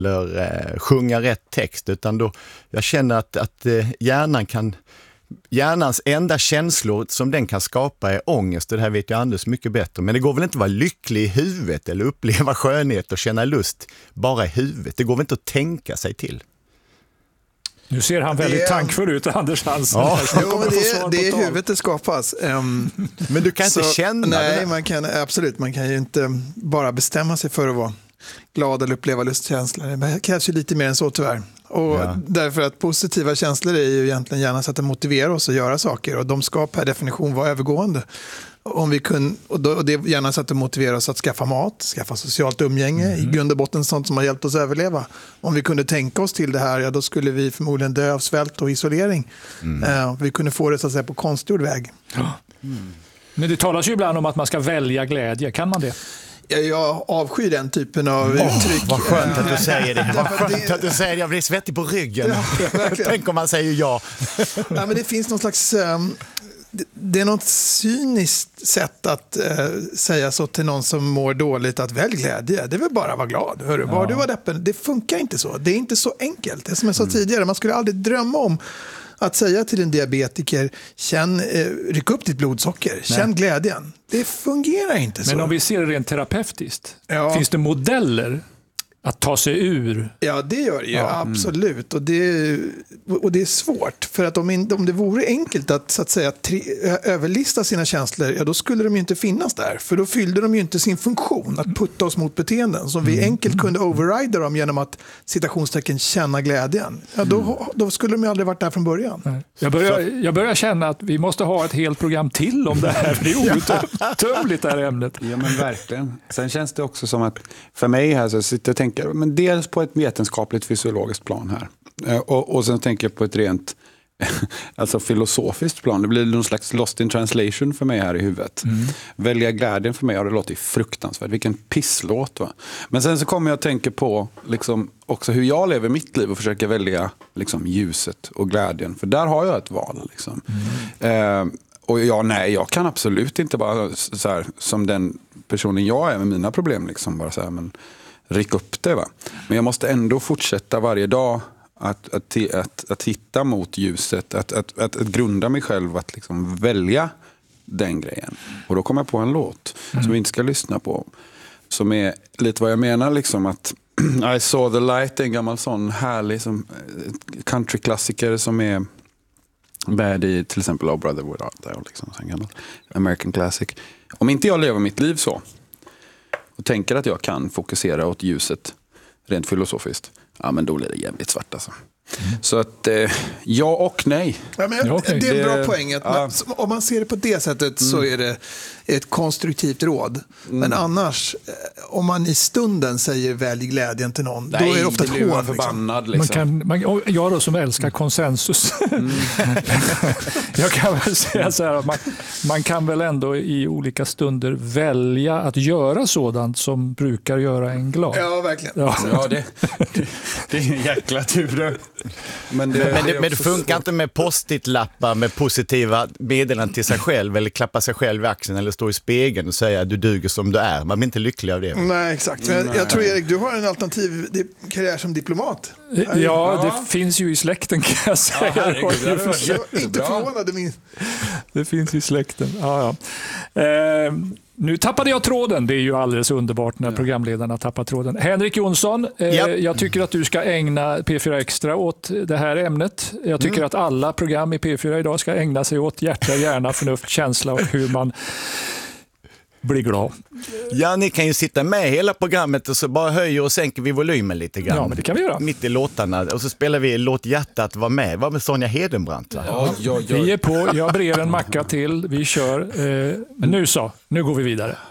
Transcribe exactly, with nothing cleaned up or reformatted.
eller eh, sjunga rätt text, utan då jag känner att, att eh, hjärnan kan hjärnans enda känslor som den kan skapa är ångest. Det här vet jag Anders mycket bättre, men det går väl inte att vara lycklig i huvudet eller uppleva skönhet och känna lust bara i huvudet. Det går väl inte att tänka sig till. Nu ser han väldigt det... tankfull ut, Anders Hansen. Ja. Jo, men det, är, det är i huvudet det skapas. Um, men du kan inte så, känna nej, det? Man kan, absolut. Man kan ju inte bara bestämma sig för att vara glad eller uppleva lustkänslor. Det krävs ju lite mer än så tyvärr. Och ja. Därför att positiva känslor är ju egentligen gärna så att det motiverar oss att göra saker. Och de ska per definition vara övergående. Om vi kun, och, då, och det är gärna så att det motiverar oss att skaffa mat, skaffa socialt umgänge, mm. i grund och botten sånt som har hjälpt oss överleva. Om vi kunde tänka oss till det här, ja, då skulle vi förmodligen dö av svält och isolering. Mm. Uh, vi kunde få det så att säga på konstgjord väg. Mm. Men det talas ju ibland om att man ska välja glädje, kan man det? Jag avskyr den typen av oh, uttryck. Vad skönt att du säger det. Vad skönt det... att du säger det. Jag blir svettig på ryggen. Ja, tänk om man säger ja. Ja, men det finns någon slags... Um, det, det är något cyniskt sätt att uh, säga så till någon som mår dåligt att välj glädje. Det är väl bara att vara glad. Hörru, ja. Var du var deppen. Det funkar inte så. Det är inte så enkelt. Det som jag sa mm. tidigare. Man skulle aldrig drömma om att säga till en diabetiker, känn, eh, ryck upp ditt blodsocker, Nej. Känn glädjen. Det fungerar inte så. Men om vi ser det rent terapeutiskt, ja. Finns det modeller att ta sig ur? Ja, det gör det ju, ja. Absolut. Och det, och det är svårt. För att om, in, om det vore enkelt att, så att säga, tri, överlista sina känslor, ja, då skulle de ju inte finnas där. För då fyllde de ju inte sin funktion att putta oss mot beteenden som vi enkelt kunde overrida dem genom att citationstecken känna glädjen. Ja, då, då skulle de ju aldrig varit där från början. Jag börjar, jag börjar känna att vi måste ha ett helt program till om det här. Det är outtömligt det här ämnet. Ja, men verkligen. Sen känns det också som att för mig här så sitter jag och tänker, men dels på ett vetenskapligt fysiologiskt plan här. Och, och sen tänker jag på ett rent alltså filosofiskt plan. Det blir någon slags lost in translation för mig här i huvudet. Mm. Välja glädjen för mig har det låtit fruktansvärt. Vilken pisslåt, va? Men sen så kommer jag att tänka på liksom, också hur jag lever mitt liv och försöker välja liksom, ljuset och glädjen. För där har jag ett val. Liksom. Mm. Eh, och ja, nej, jag kan absolut inte bara så här, som den personen jag är med mina problem liksom, bara så här, men ryck upp det, va? Men jag måste ändå fortsätta varje dag att, att, att, att hitta mot ljuset, att, att, att, att grunda mig själv, att liksom välja den grejen. Och då kommer jag på en låt mm. som vi inte ska lyssna på, som är lite vad jag menar, liksom att I saw the light, en gammal sån härlig som, countryklassiker som är med i till exempel Oh Brother Where Art Thou, liksom, en gammal American classic. Om inte jag lever mitt liv så och tänker att jag kan fokusera åt ljuset rent filosofiskt, ja, men då blir det jävligt svart alltså. Mm. Så att eh, ja och nej. Ja, men ja, okay. Det är en bra det, poäng att ja. man, om man ser det på det sättet mm. så är det ett konstruktivt råd. Mm. Men annars, om man i stunden säger välj glädjen till någon, nej, då är det ofta ett hån. Förbannad, liksom. Man kan, man, jag då som älskar konsensus. Mm. Jag kan väl säga så här att man, man kan väl ändå i olika stunder välja att göra sådant som brukar göra en glad. Ja, verkligen. Ja, ja det, det, det är en jäkla tur. Men det, men det, men det funkar inte med post-it-lappar med positiva meddelanden till sig själv eller klappa sig själv i axeln eller stå i spegeln och säga att du duger som du är. Man blir inte lycklig av det. Nej, exakt. Men jag, jag tror, Erik, du har en alternativ karriär som diplomat. Ja, ja, det finns ju i släkten, kan jag säga. Ja, herregud, det var jag inte förvånade min. Det finns i släkten. Ja, ja. Eh, nu tappade jag tråden. Det är ju alldeles underbart när programledarna tappar tråden. Henrik Jonsson, eh, yep. jag tycker att du ska ägna P fyra Extra åt det här ämnet. Jag tycker mm. att alla program i P fyra idag ska ägna sig åt hjärta, hjärna, förnuft, känsla och hur man blir glad. Ja, ni kan ju sitta med hela programmet och så bara höjer och sänker vi volymen lite grann. Ja, men det kan vi göra. Mitt i låtarna. Och så spelar vi Låt hjärtat vara med. Vad med Sonja Hedenbrandt? Va? Ja, ja, ja. Vi är på, jag brer en macka till, vi kör. Eh, nu så, nu går vi vidare.